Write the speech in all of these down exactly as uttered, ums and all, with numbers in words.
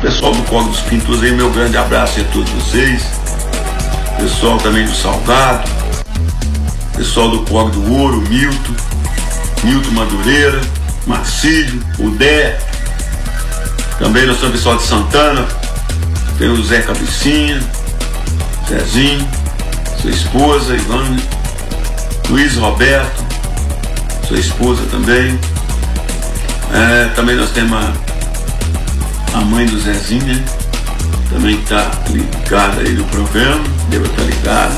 Pessoal do Córrego dos Pintores aí, meu grande abraço a todos vocês. Pessoal também do Salgado, pessoal do Córrego do Ouro, Milton, Milton Madureira, Marcílio, o Dé. Também nós temos o pessoal de Santana, tem o Zé Cabecinha, Zezinho, sua esposa, Ivane, Luiz Roberto, sua esposa também. É, também nós temos a, a mãe do Zezinho, né? Também está ligada aí no programa, deve estar ligada.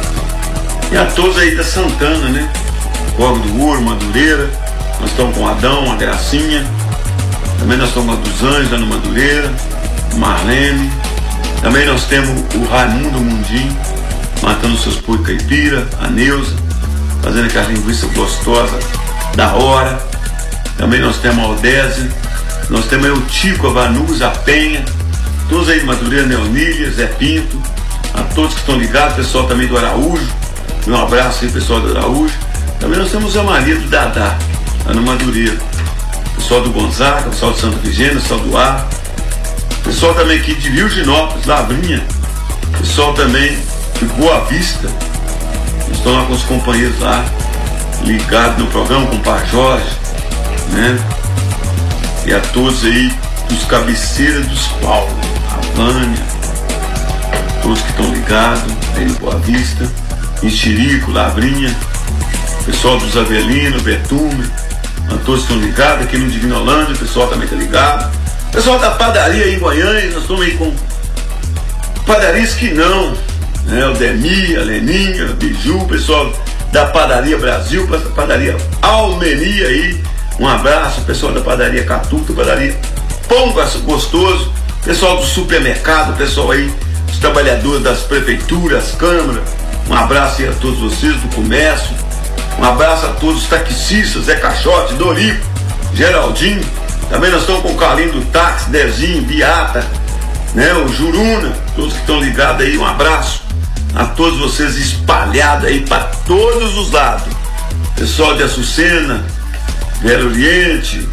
E a todos aí da Santana, né? Córrego do Ouro, Madureira. Nós estamos com o Adão, a Gracinha. Também nós estamos com a dos Anjos, Ana Madureira, Marlene. Também nós temos o Raimundo Mundim, matando seus pui caipira, a Neuza, fazendo aquela linguiça gostosa, da hora. Também nós temos a Odésia. Nós temos aí o Tico, a Vanusa, a Penha. Todos aí de Madureira, Neonília, Zé Pinto. A todos que estão ligados, pessoal também do Araújo. Um abraço aí, pessoal do Araújo. Também nós temos a Maria do Dadá, lá no Madureira. Pessoal do Gonzaga, pessoal de Santa Vigênia, pessoal do Ar. Pessoal também aqui de Virginópolis, Lavrinha. Pessoal também de Boa Vista. Estão lá com os companheiros lá, ligados no programa, com o Pai Jorge, né? E a todos aí dos Cabeceiras dos Paulos, a Vânia, todos que estão ligados aí no Boa Vista, Enxerico, Lavrinha, pessoal dos Avelino, Betume, a todos que estão ligados aqui no Divinolândia, o pessoal também está ligado. Pessoal da padaria aí em Goiânia, nós estamos aí com padarias que não, né? O Demi, a Leninha, a Biju, o pessoal da Padaria Brasil, padaria Almeria aí, um abraço, pessoal da padaria Catuta, padaria Pão Gostoso, pessoal do supermercado, pessoal aí, os trabalhadores das prefeituras, câmaras, um abraço aí a todos vocês do comércio, um abraço a todos os taxistas, Zé Caixote, Dorico, Geraldinho. Também nós estamos com o Carlinho do Táxi, Dezinho, Biata, né, o Juruna, todos que estão ligados aí, um abraço a todos vocês espalhados aí para todos os lados. Pessoal de Açucena, Velho Oriente,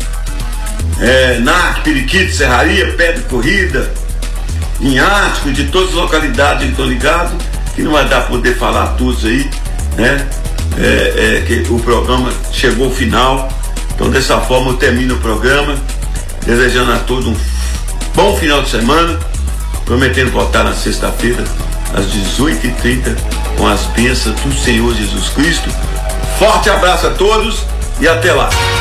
é, N A C, Periquito, Serraria, Pé de Corrida, em Ático, de todas as localidades que estão ligados, que não vai dar poder falar todos aí, né? É, é, que o programa chegou ao final. Então dessa forma eu termino o programa, desejando a todos um bom final de semana, prometendo voltar na sexta-feira às dezoito e trinta com as bênçãos do Senhor Jesus Cristo. Forte abraço a todos e até lá.